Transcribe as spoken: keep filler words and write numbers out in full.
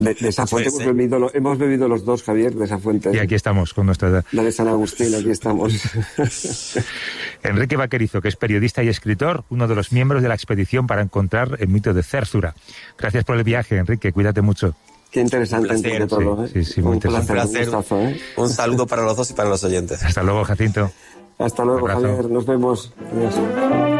De, de esa fuente hemos bebido, lo, hemos bebido los dos, Javier, de esa fuente. Y aquí estamos con nuestra... La de San Agustín, aquí estamos. Enrique Vaquerizo, que es periodista y escritor, uno de los miembros de la expedición para encontrar el mito de Cérzura. Gracias por el viaje, Enrique, cuídate mucho. Qué interesante entre todo, ¿eh? Sí, sí, muy un interesante. placer, un gustazo, ¿eh? Un saludo para los dos y para los oyentes. Hasta luego, Jacinto. Hasta luego, Javier, nos vemos. Adiós.